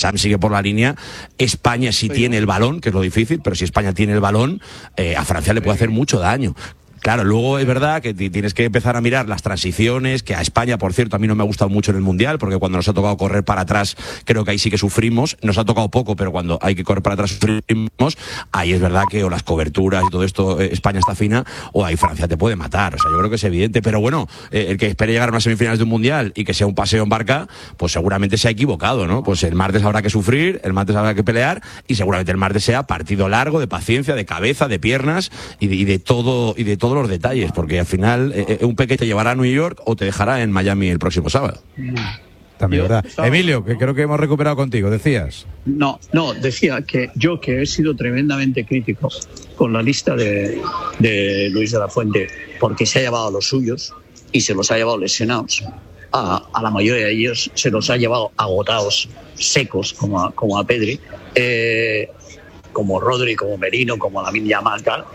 Sam sigue por la línea. España sí tiene el balón, que es lo difícil, pero si España tiene el balón, a Francia le puede hacer mucho daño. Claro, luego es verdad que tienes que empezar a mirar las transiciones, que a España, por cierto, a mí no me ha gustado mucho en el Mundial, porque cuando nos ha tocado correr para atrás, creo que ahí sí que sufrimos. Nos ha tocado poco, pero cuando hay que correr para atrás sufrimos. Ahí es verdad que o las coberturas y todo esto, España está fina, o ahí Francia te puede matar. O sea, yo creo que es evidente. Pero bueno, el que espere llegar a unas semifinales de un Mundial y que sea un paseo en barca, pues seguramente se ha equivocado, ¿no? Pues el martes habrá que sufrir, el martes habrá que pelear, y seguramente el martes sea partido largo, de paciencia, de cabeza, de piernas y de todo, y de todos los detalles, porque al final un peque te llevará a New York o te dejará en Miami el próximo sábado. También, ¿verdad? Emilio, que creo que hemos recuperado contigo, decías. No, decía que yo, que he sido tremendamente crítico con la lista de Luis de la Fuente, porque se ha llevado a los suyos y se los ha llevado lesionados. A la mayoría de ellos se los ha llevado agotados, secos, como a Pedri, como Rodri, como Merino, como Lamine Yamal, tal.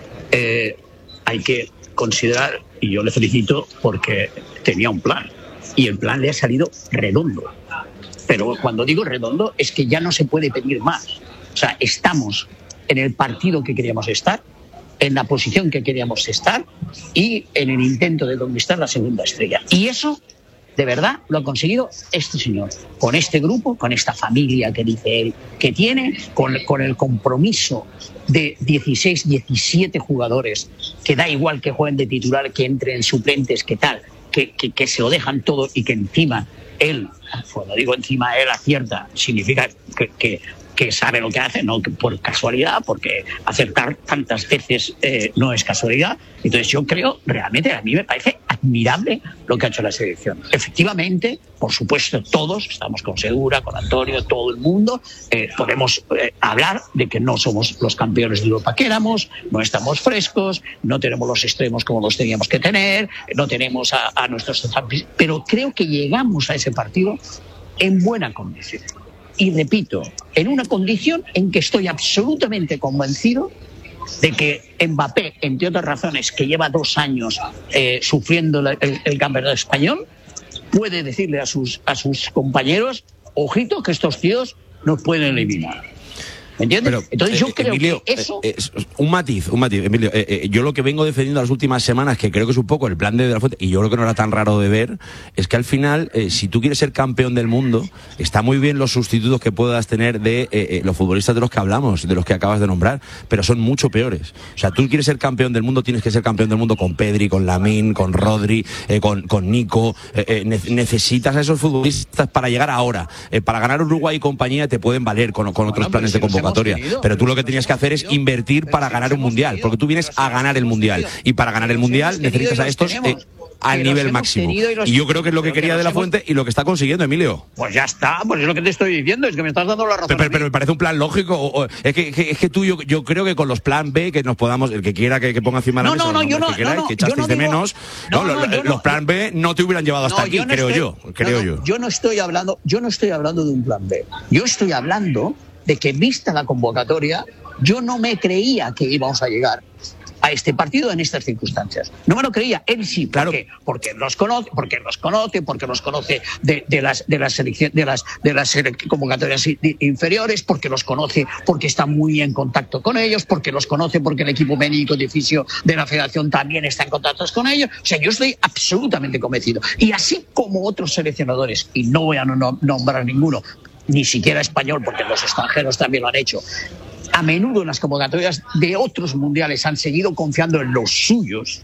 Hay que considerar, y yo le felicito porque tenía un plan, y el plan le ha salido redondo. Pero cuando digo redondo es que ya no se puede pedir más. O sea, estamos en el partido que queríamos estar, en la posición que queríamos estar y en el intento de conquistar la segunda estrella. Y eso, de verdad, lo ha conseguido este señor, con este grupo, con esta familia que dice él que tiene, con el compromiso de 16, 17 jugadores, que da igual que jueguen de titular, que entren suplentes, que tal, que se lo dejan todo, y que encima él, cuando digo encima él acierta, significa que sabe lo que hace, no por casualidad, porque acertar tantas veces no es casualidad. Entonces yo creo, realmente, a mí me parece admirable lo que ha hecho la selección. Efectivamente, por supuesto, todos, estamos con Segura, con Antonio, todo el mundo, podemos hablar de que no somos los campeones de Europa que éramos, no estamos frescos, no tenemos los extremos como los teníamos que tener, no tenemos a nuestros... Pero creo que llegamos a ese partido en buena condición. Y repito, en una condición en que estoy absolutamente convencido de que Mbappé, entre otras razones, que lleva 2 años sufriendo el campeonato español, puede decirle a sus compañeros, ojito, que estos tíos nos pueden eliminar. ¿Me entiendes? Pero, entonces yo creo, Emilio, que eso... un matiz, Emilio. Yo lo que vengo defendiendo las últimas semanas, que creo que es un poco el plan de la Fuente, y yo creo que no era tan raro de ver, es que al final, si tú quieres ser campeón del mundo, está muy bien los sustitutos que puedas tener de los futbolistas de los que hablamos, de los que acabas de nombrar, pero son mucho peores. O sea, tú quieres ser campeón del mundo, tienes que ser campeón del mundo con Pedri, con Lamine, con Rodri, con Nico. Necesitas a esos futbolistas para llegar ahora. Para ganar Uruguay y compañía te pueden valer con otros planes de convocatoria. Pero tú lo que tenías que hacer es invertir para ganar un mundial, porque tú vienes a ganar el mundial, y para ganar el mundial necesitas a estos al nivel máximo. Y yo creo que es lo que quería de la Fuente y lo que está consiguiendo, Emilio. Pues ya está, pues es lo que te estoy diciendo, es que me estás dando la razón. Pero me parece un plan lógico. Es que tú, yo creo que con los plan B, que nos podamos, el que quiera que ponga encima de la mesa, que echasteis de menos, los plan B no te hubieran llevado hasta aquí, creo yo. Yo no estoy hablando de un plan B. Yo estoy hablando de que, vista la convocatoria, yo no me creía que íbamos a llegar a este partido en estas circunstancias. No me lo creía. Él sí, claro, porque los conoce, porque los conoce de las convocatorias inferiores, porque los conoce, porque está muy en contacto con ellos, porque los conoce, porque el equipo médico de oficio de la Federación también está en contacto con ellos. O sea, yo estoy absolutamente convencido. Y así como otros seleccionadores, y no voy a nombrar ninguno, ni siquiera español, porque los extranjeros también lo han hecho, a menudo en las convocatorias de otros mundiales han seguido confiando en los suyos,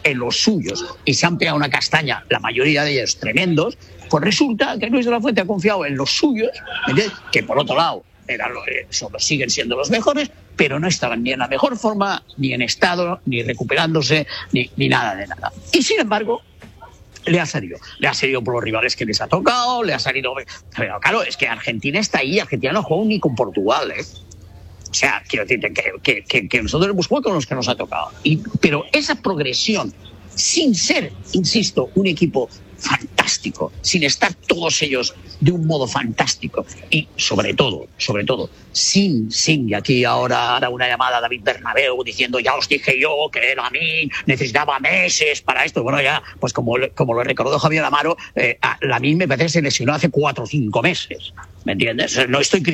y se han pegado una castaña, la mayoría de ellos tremendos. Pues resulta que Luis de la Fuente ha confiado en los suyos, que por otro lado siguen siendo los mejores, pero no estaban ni en la mejor forma, ni en estado, ni recuperándose, ni nada de nada. Y sin embargo, le ha salido por los rivales que les ha tocado, le ha salido... Pero claro, es que Argentina está ahí, Argentina no juega ni con Portugal, O sea, quiero decirte que nosotros hemos jugado con los que nos ha tocado. Pero esa progresión, sin ser, insisto, un equipo fantástico, sin estar todos ellos de un modo fantástico, y sobre todo, sin, y aquí ahora hará una llamada a David Bernabéu diciendo, ya os dije yo que Lamine necesitaba meses para esto. Bueno, ya, pues como lo recordó Javier Amaro, Lamine me parece que se lesionó hace 4 o 5 meses, ¿me entiendes? No estoy